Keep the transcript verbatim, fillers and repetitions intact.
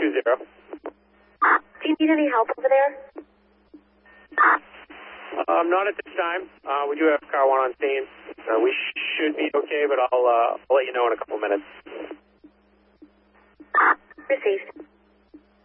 two zero. Do you need any help over there? Um, not at this time. Uh, we do have car one on scene. Uh, we sh- should be okay, but I'll, uh, I'll let you know in a couple minutes. Received.